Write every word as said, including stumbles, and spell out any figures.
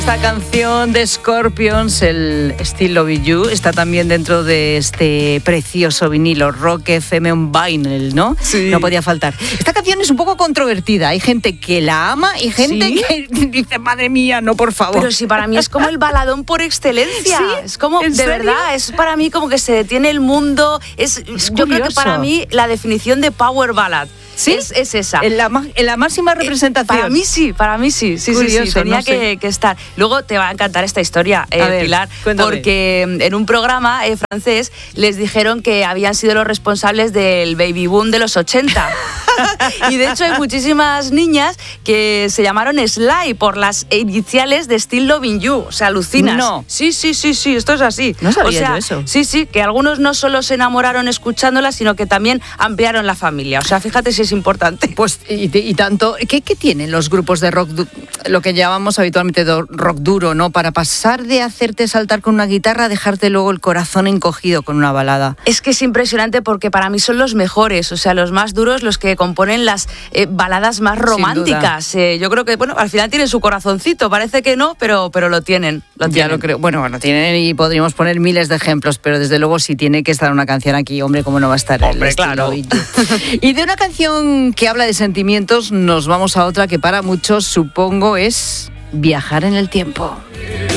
Esta canción de Scorpions, el Still Loving You, está también dentro de este precioso vinilo Rock F M on Vinyl, ¿no? Sí. No podía faltar. Esta canción es un poco controvertida. Hay gente que la ama y gente ¿Sí? que dice, madre mía, no, por favor. Pero sí, para mí es como el baladón por excelencia. ¿Sí? Es como, ¿En de serio? verdad, es para mí como que se detiene el mundo. Es, Es yo creo que curioso. para mí la definición de power ballad ¿Sí? es, es esa. En la, ma- en la máxima representación. Para mí sí, para mí sí, sí, sí, Curioso, sí, tenía no sé. que, que estar. Luego te va a encantar esta historia, eh, A ver, Pilar, cuéntame. porque en un programa eh, francés les dijeron que habían sido los responsables del baby boom de los ochenta. Y de hecho hay muchísimas niñas que se llamaron Sly por las iniciales de Still Loving You. O sea, alucinas. No. Sí, sí, sí, sí, esto es así. No sabía o sea, yo eso. Sí, sí, que algunos no solo se enamoraron escuchándola, sino que también ampliaron la familia. O sea, fíjate si es importante. Pues y, y tanto, ¿qué, ¿qué tienen los grupos de rock, du- lo que llamamos habitualmente do- rock duro, ¿no? Para pasar de hacerte saltar con una guitarra a dejarte luego el corazón encogido con una balada. Es que es impresionante porque para mí son los mejores, o sea, los más duros, los que componen las eh, baladas más románticas. Eh, yo creo que, bueno, al final tienen su corazoncito, parece que no, pero, pero lo tienen. Lo Ya tienen. lo creo. Bueno, lo tienen y podríamos poner miles de ejemplos, pero desde luego si tiene que estar una canción aquí, hombre, ¿cómo no va a estar? Hombre, el claro. estilo Beat. Y de una canción que habla de sentimientos, nos vamos a otra que para muchos, supongo, es Viajar en el tiempo.